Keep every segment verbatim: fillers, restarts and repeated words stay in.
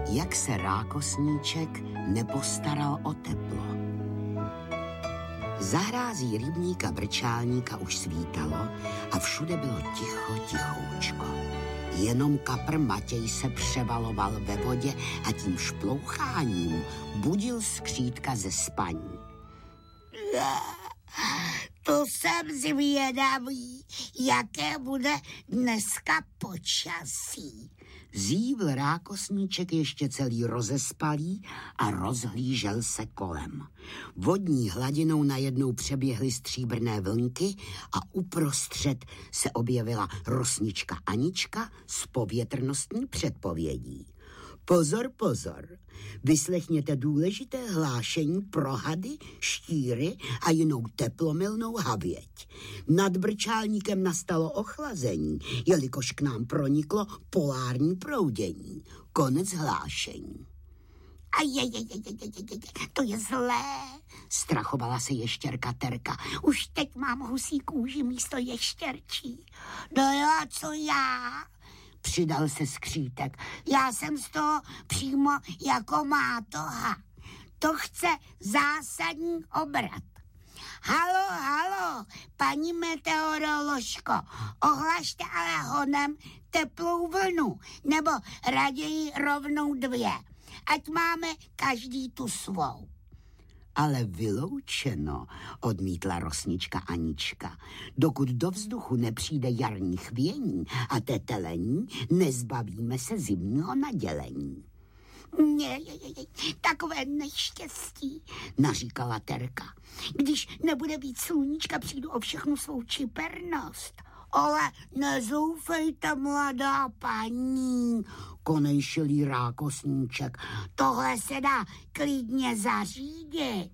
jak se rákosníček nepostaral o teplo. Za hrází rybníka brčálníka už svítalo a všude bylo ticho, tichoučko. Jenom kapr Matěj se převaloval ve vodě a tím šploucháním budil skřítka ze spaní. To jsem zvědavý, jaké bude dneska počasí. Zívl rákosníček ještě celý rozespalý a rozhlížel se kolem. Vodní hladinou najednou přeběhly stříbrné vlnky a uprostřed se objevila rosnička Anička s povětrnostní předpovědí. Pozor, pozor, vyslechněte důležité hlášení pro hady, štíry a jinou teplomilnou havěť. Nad brčálníkem nastalo ochlazení, jelikož k nám proniklo polární proudění. Konec hlášení. A je, je, je, je, je, je, je, to je zlé, strachovala se ještěrka Terka. Už teď mám husí kůži místo ještěrčí. No jo, co já? Přidal se skřítek. Já jsem z toho přímo jako mátoha. To chce zásadní obrat. Halo, halo, paní meteoroložko, ohlašte ale honem teplou vlnu, nebo raději rovnou dvě, ať máme každý tu svou. Ale vyloučeno, odmítla rosnička Anička. Dokud do vzduchu nepřijde jarní chvění a tetelení, nezbavíme se zimního nadělení. Ne, je, je, je, takové neštěstí, naříkala Terka. Když nebude víc sluníčka, přijdu o všechnu svou čipernost. Ale nezoufejte, mladá paní, konejšilý rákosníček. Tohle se dá klidně zařídit.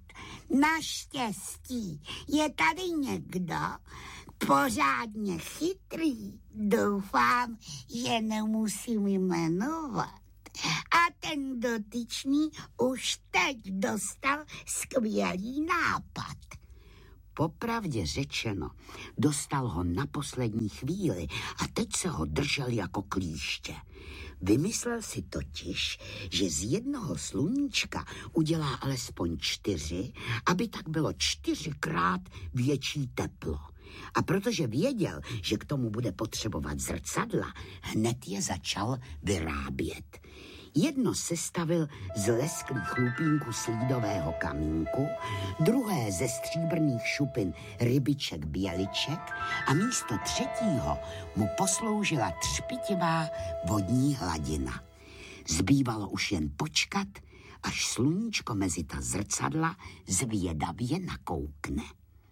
Naštěstí je tady někdo pořádně chytrý. Doufám, že nemusím jmenovat. A ten dotyčný už teď dostal skvělý nápad. Popravdě řečeno, dostal ho na poslední chvíli a teď se ho držel jako klíště. Vymyslel si totiž, že z jednoho sluníčka udělá alespoň čtyři, aby tak bylo čtyřikrát větší teplo. A protože věděl, že k tomu bude potřebovat zrcadla, hned je začal vyrábět. Jedno sestavil z lesklých lupínků slídového kamínku, druhé ze stříbrných šupin rybiček běliček a místo třetího mu posloužila třpitivá vodní hladina. Zbývalo už jen počkat, až sluníčko mezi ta zrcadla zvědavě nakoukne.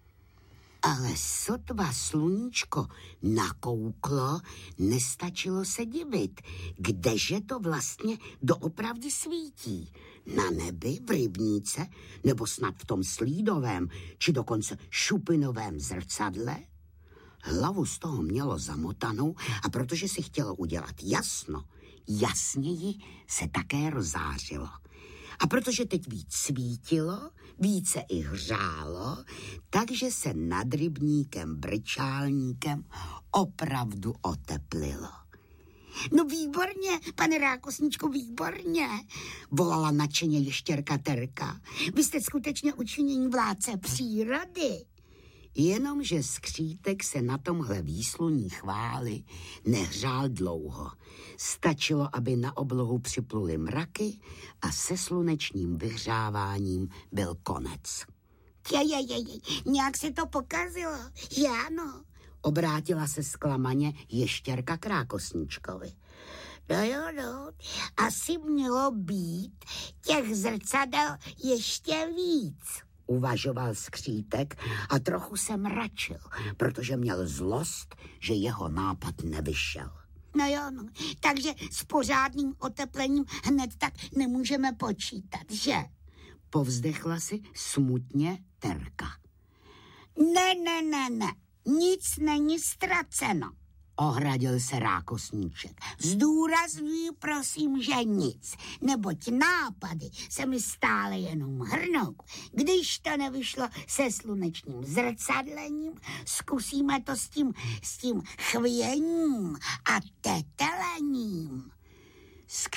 Ale sotva sluníčko nakouklo, nestačilo se divit, kdeže to vlastně doopravdy svítí. Na nebi, v rybníce, nebo snad v tom slídovém, či dokonce šupinovém zrcadle? Hlavu z toho mělo zamotanou a protože si chtělo udělat jasno, jasněji se také rozářilo. A protože teď víc svítilo, více i hřálo, takže se nad rybníkem brčálníkem opravdu oteplilo. No výborně, pane rákosníčko, výborně, volala nadšeně ještěrka Terka. Vy jste skutečně učinění vládce přírody. Jenomže skřítek se na tomhle výsluní chvály nehřál dlouho. Stačilo, aby na oblohu připluly mraky a se slunečním vyhřáváním byl konec. Je, je, je, je, nějak se to pokazilo, že ano? Obrátila se zklamaně ještěrka k rákosníčkovi. No jo, no, asi mělo být těch zrcadel ještě víc, uvažoval skřítek a trochu se mračil, protože měl zlost, že jeho nápad nevyšel. No jo, no, takže s pořádným oteplením hned tak nemůžeme počítat, že? Povzdechla si smutně Terka. Ne, ne, ne, ne, nic není ztraceno, ohradil se rákosníček. Zdůrazňuji, prosím, že nic, neboť nápady se mi stále jenom hrnou. Když to nevyšlo se slunečním zrcadlením, zkusíme to s tím, s tím chvěním a tetelením. Skřítek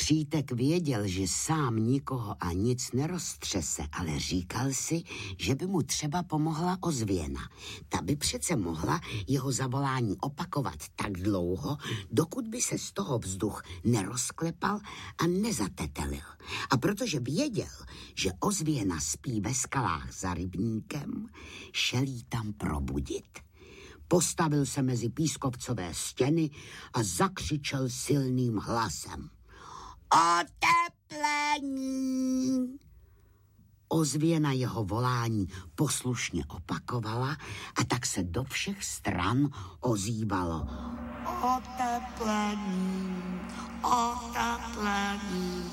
Skřítek věděl, že sám nikoho a nic neroztřese, ale říkal si, že by mu třeba pomohla ozvěna. Ta by přece mohla jeho zavolání opakovat tak dlouho, dokud by se z toho vzduch nerozklepal a nezatetelil. A protože věděl, že ozvěna spí ve skalách za rybníkem, šel jí tam probudit. Postavil se mezi pískovcové stěny a zakřičel silným hlasem. Oteplení! Ozvěna jeho volání poslušně opakovala a tak se do všech stran ozývalo. Oteplení, oteplení,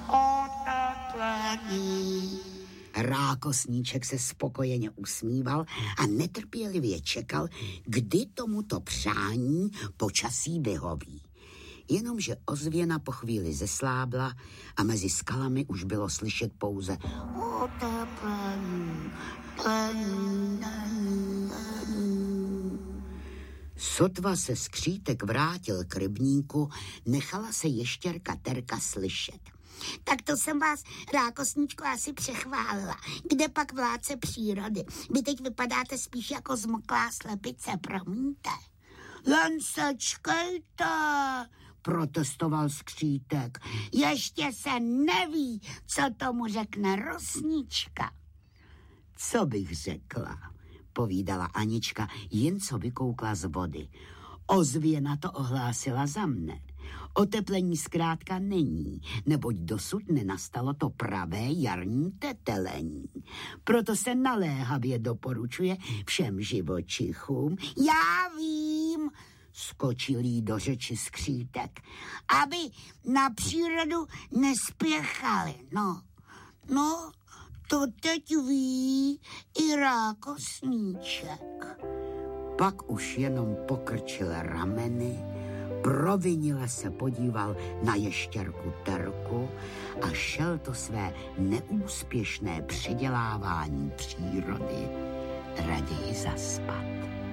oteplení. Rákosníček se spokojeně usmíval a netrpělivě čekal, kdy tomuto přání počasí vyhoví. Jenomže ozvěna po chvíli zeslábla a mezi skalami už bylo slyšet pouze oteplení, plení, plení. Sotva se Skřítek vrátil k rybníku, nechala se ještěrka Terka slyšet. Tak to jsem vás, rákosníčko, asi přechválila. Kde pak vládce přírody? Vy teď vypadáte spíš jako zmoklá slepice, promiňte. Jen sečkejte, protestoval Skřítek. Ještě se neví, co tomu řekne Rosnička. Co bych řekla, povídala Anička, jen co vykoukla z vody. Ozvěna to ohlásila za mne. Oteplení zkrátka není, neboť dosud nenastalo to pravé jarní tetelení. Proto se naléhavě doporučuje všem živočichům. Já vím, skočil jí do řeči Skřítek, aby na přírodu nespěchali. No, no, to teď ví i rákosníček. Pak už jenom pokrčil rameny, provinile se podíval na ještěrku Terku a šel to své neúspěšné předělávání přírody raději zaspat.